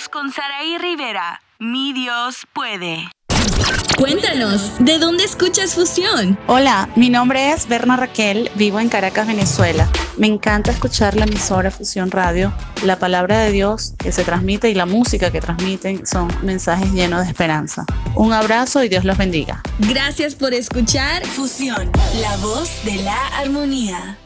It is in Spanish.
Continuamos con Saraí Rivera. Mi Dios puede. Cuéntanos, ¿de dónde escuchas Fusión? Hola, mi nombre es Berna Raquel, vivo en Caracas, Venezuela. Me encanta escuchar la emisora Fusión Radio. La palabra de Dios que se transmite y la música que transmiten son mensajes llenos de esperanza. Un abrazo y Dios los bendiga. Gracias por escuchar Fusión, la voz de la armonía.